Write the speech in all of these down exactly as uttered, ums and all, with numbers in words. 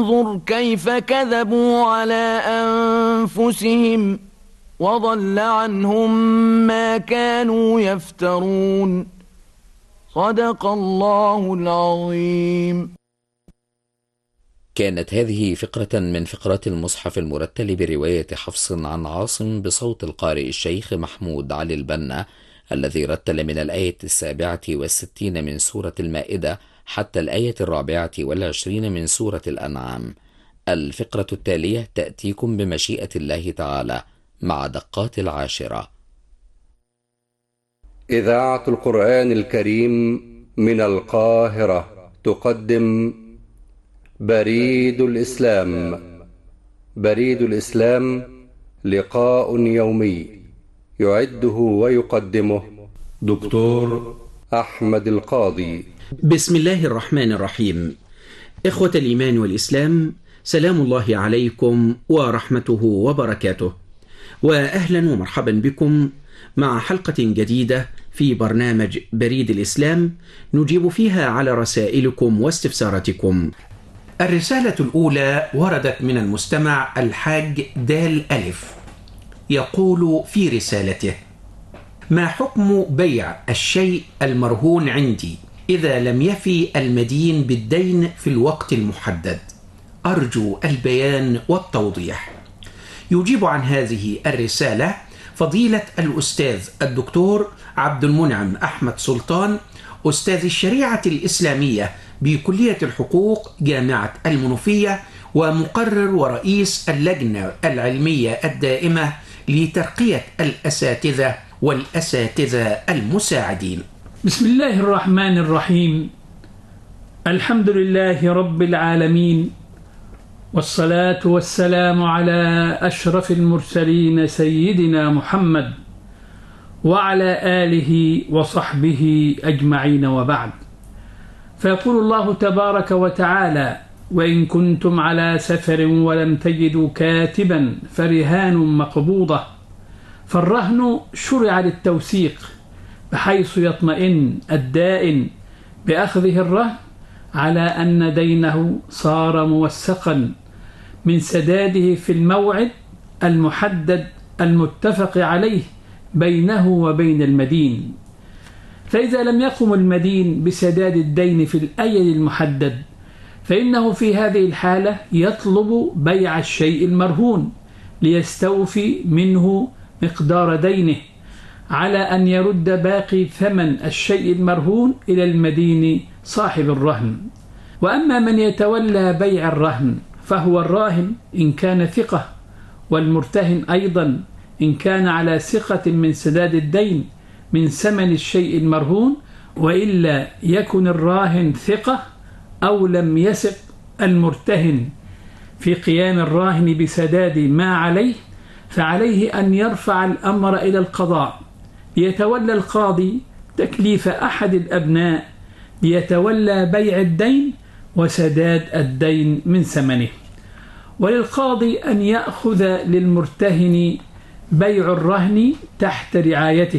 انظر كيف كذبوا على أنفسهم وضل عنهم ما كانوا يفترون. صدق الله العظيم. كانت هذه فقرة من فقرات المصحف المرتل برواية حفص عن عاصم بصوت القارئ الشيخ محمود علي البنا، الذي رتل من الآية السابعة والستين من سورة المائدة حتى الآية الرابعة والعشرين من سورة الأنعام. الفقرة التالية تأتيكم بمشيئة الله تعالى مع دقات العاشرة. إذاعة القرآن الكريم من القاهرة تقدم بريد الإسلام. بريد الإسلام لقاء يومي يعده ويقدمه دكتور أحمد القاضي. بسم الله الرحمن الرحيم. إخوة الإيمان والإسلام، سلام الله عليكم ورحمته وبركاته، وأهلا ومرحبا بكم مع حلقة جديدة في برنامج بريد الإسلام نجيب فيها على رسائلكم واستفساراتكم. الرسالة الأولى وردت من المستمع الحاج دال ألف، يقول في رسالته: ما حكم بيع الشيء المرهون عندي إذا لم يفي المدين بالدين في الوقت المحدد؟ أرجو البيان والتوضيح. يجيب عن هذه الرسالة فضيلة الأستاذ الدكتور عبد المنعم أحمد سلطان، أستاذ الشريعة الإسلامية بكلية الحقوق جامعة المنوفية، ومقرر ورئيس اللجنة العلمية الدائمة لترقية الأساتذة والأساتذة المساعدين. بسم الله الرحمن الرحيم. الحمد لله رب العالمين، والصلاة والسلام على أشرف المرسلين سيدنا محمد وعلى آله وصحبه أجمعين، وبعد. فيقول الله تبارك وتعالى: وإن كنتم على سفر ولم تجدوا كاتبا فرهان مقبوضة. فالرهن شرع للتوثيق بحيث يطمئن الدائن بأخذه الرهن على أن دينه صار موثقا من سداده في الموعد المحدد المتفق عليه بينه وبين المدين. فإذا لم يقم المدين بسداد الدين في الأجل المحدد، فإنه في هذه الحالة يطلب بيع الشيء المرهون ليستوفي منه مقدار دينه، على أن يرد باقي ثمن الشيء المرهون إلى المدين صاحب الرهن. وأما من يتولى بيع الرهن فهو الراهن إن كان ثقة، والمرتهن أيضا إن كان على ثقة من سداد الدين من ثمن الشيء المرهون، وإلا يكن الراهن ثقة أو لم يثق المرتهن في قيام الراهن بسداد ما عليه، فعليه أن يرفع الأمر إلى القضاء ليتولى القاضي تكليف أحد الأبناء ليتولى بيع الدين وسداد الدين من ثمنه. وللقاضي أن يأخذ للمرتهن بيع الرهن تحت رعايته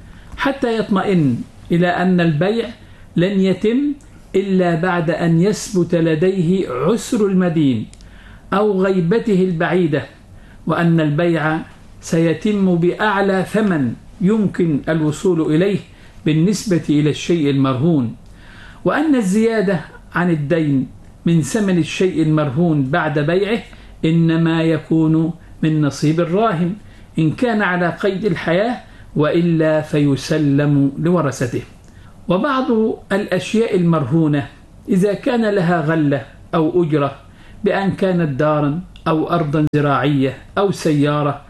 حتى يطمئن إلى أن البيع لن يتم إلا بعد أن يثبت لديه عسر المدين أو غيبته البعيدة، وأن البيع سيتم بأعلى ثمن يمكن الوصول إليه بالنسبة إلى الشيء المرهون، وأن الزيادة عن الدين من ثمن الشيء المرهون بعد بيعه إنما يكون من نصيب الراهن إن كان على قيد الحياة، وإلا فيسلم لورثته. وبعض الأشياء المرهونة إذا كان لها غلة أو أجرة بأن كانت دارا أو أرضا زراعية أو سيارة،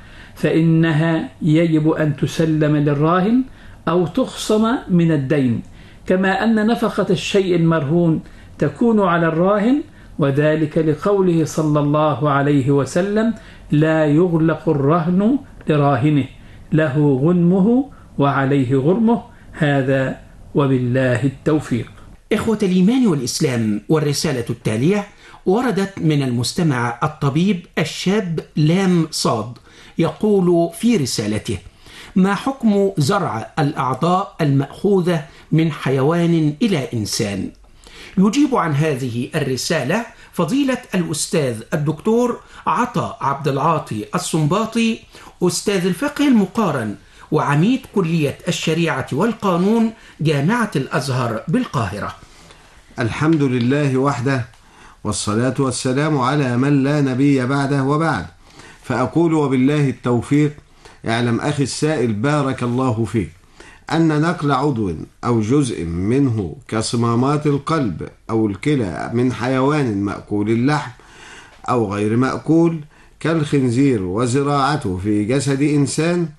فإنها يجب أن تسلم للراهن أو تخصم من الدين، كما أن نفقة الشيء المرهون تكون على الراهن، وذلك لقوله صلى الله عليه وسلم: لا يغلق الرهن لراهنه، له غنمه وعليه غرمه. هذا وبالله التوفيق. إخوة الإيمان والإسلام، والرسالة التالية وردت من المستمع الطبيب الشاب لام صاد، يقول في رسالته: ما حكم زرع الأعضاء المأخوذة من حيوان إلى إنسان؟ يجيب عن هذه الرسالة فضيلة الأستاذ الدكتور عطا عبد العاطي السنباطي، أستاذ الفقه المقارن وعميد كلية الشريعة والقانون جامعة الأزهر بالقاهرة. الحمد لله وحده، والصلاة والسلام على من لا نبي بعده، وبعد. فأقول وبالله التوفيق. اعلم أخي السائل بارك الله فيك أن نقل عضو أو جزء منه كصمامات القلب أو الكلى من حيوان مأكول اللحم أو غير مأكول كالخنزير وزراعته في جسد إنسان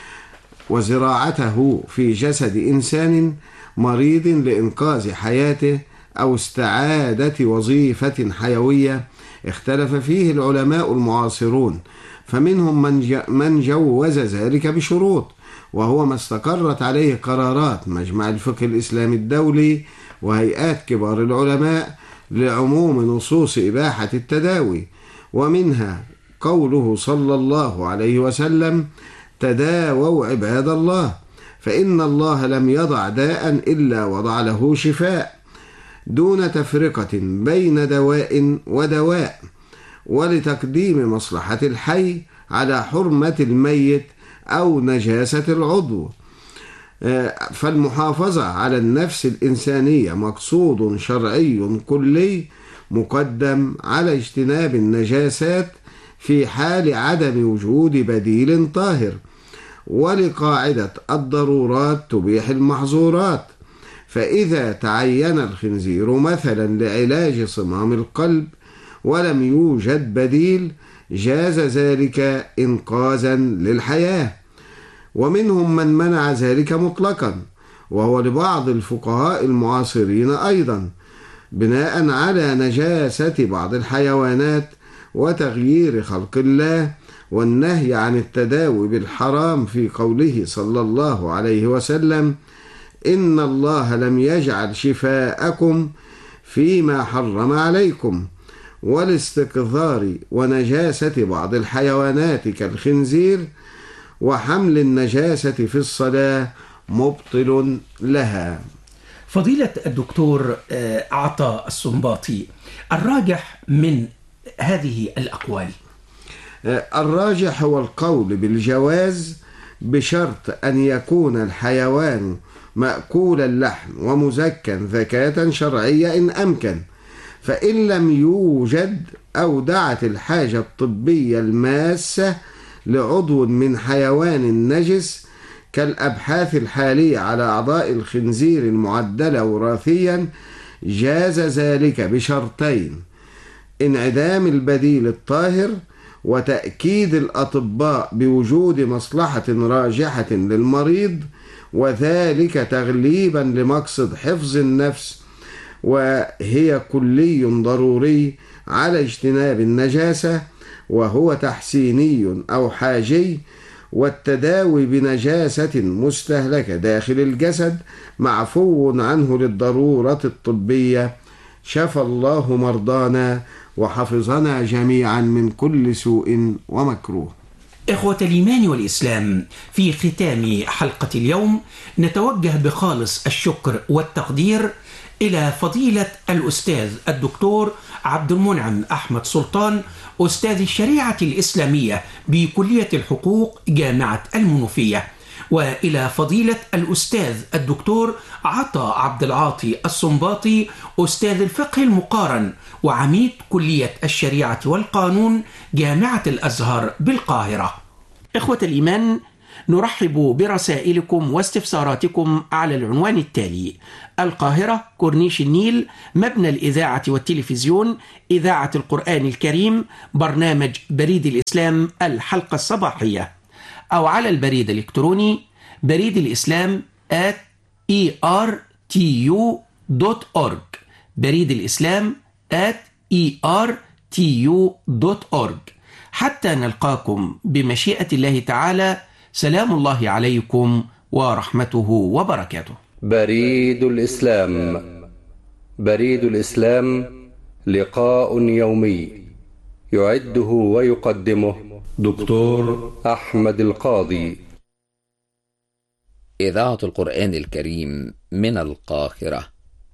وزراعته في جسد إنسان مريض لإنقاذ حياته أو استعادة وظيفة حيوية اختلف فيه العلماء المعاصرون، فمنهم من من جوز ذلك بشروط، وهو ما استقرت عليه قرارات مجمع الفقه الإسلامي الدولي وهيئات كبار العلماء لعموم نصوص إباحة التداوي، ومنها قوله صلى الله عليه وسلم: تداووا عباد الله فإن الله لم يضع داء إلا وضع له شفاء، دون تفرقة بين دواء ودواء، ولتقديم مصلحة الحي على حرمة الميت أو نجاسة العضو. فالمحافظة على النفس الإنسانية مقصود شرعي كلي مقدم على اجتناب النجاسات في حال عدم وجود بديل طاهر، ولقاعدة الضرورات تبيح المحظورات. فإذا تعين الخنزير مثلا لعلاج صمام القلب ولم يوجد بديل جاز ذلك إنقاذا للحياة. ومنهم من منع ذلك مطلقا، وهو لبعض الفقهاء المعاصرين أيضا، بناء على نجاسة بعض الحيوانات وتغيير خلق الله، والنهي عن التداوي بالحرام في قوله صلى الله عليه وسلم: إن الله لم يجعل شفاءكم فيما حرم عليكم، والاستكثار ونجاسة بعض الحيوانات كالخنزير وحمل النجاسة في الصلاة مبطل لها. فضيلة الدكتور عطا السنباطي، الراجح من هذه الأقوال؟ الراجح هو القول بالجواز بشرط أن يكون الحيوان مأكول اللحم ومزكا زكاة شرعية إن أمكن، فإن لم يوجد أو دعت الحاجة الطبية الماسة لعضو من حيوان نجس كالأبحاث الحالية على أعضاء الخنزير المعدلة وراثيا، جاز ذلك بشرطين: انعدام البديل الطاهر، وتأكيد الأطباء بوجود مصلحة راجحة للمريض، وذلك تغليبا لمقصد حفظ النفس، وهي كلي ضروري على اجتناب النجاسة، وهو تحسيني أو حاجي، والتداوي بنجاسة مستهلكة داخل الجسد معفو عنه للضرورة الطبية. شفى الله مرضانا وحفظنا جميعا من كل سوء ومكروه. إخوة الإيمان والإسلام، في ختام حلقة اليوم نتوجه بخالص الشكر والتقدير إلى فضيلة الأستاذ الدكتور عبد المنعم أحمد سلطان، أستاذ الشريعة الإسلامية بكلية الحقوق جامعة المنوفية، وإلى فضيلة الأستاذ الدكتور عطا عبد العاطي السنباطي، أستاذ الفقه المقارن وعميد كلية الشريعة والقانون جامعة الأزهر بالقاهرة. إخوة الإيمان، نرحب برسائلكم واستفساراتكم على العنوان التالي: القاهرة، كورنيش النيل، مبنى الإذاعة والتلفزيون، إذاعة القرآن الكريم، برنامج بريد الإسلام الحلقة الصباحية، أو على البريد الإلكتروني بريد الإسلام آت إي آر تي يو دوت أورج، بريد الإسلام آت إي آر تي يو دوت أورج. حتى نلقاكم بمشيئة الله تعالى، سلام الله عليكم ورحمته وبركاته. بريد الإسلام. بريد الإسلام لقاء يومي يعده ويقدمه دكتور أحمد القاضي. إذاعة القرآن الكريم من القاهرة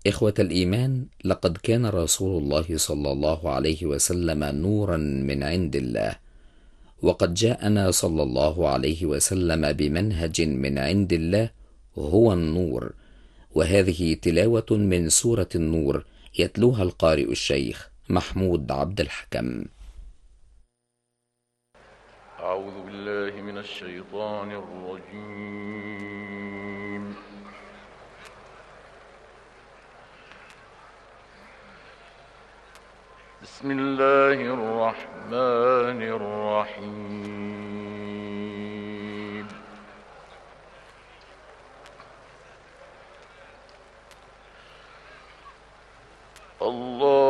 إخوة الإيمان، لقد كان رسول الله صلى الله عليه وسلم نورا من عند الله، وقد جاءنا صلى الله عليه وسلم بمنهج من عند الله هو النور. وهذه تلاوة من سورة النور يتلوها القارئ الشيخ محمود عبد الحكم. أعوذ بالله من الشيطان الرجيم. بسم الله الرحمن الرحيم. الله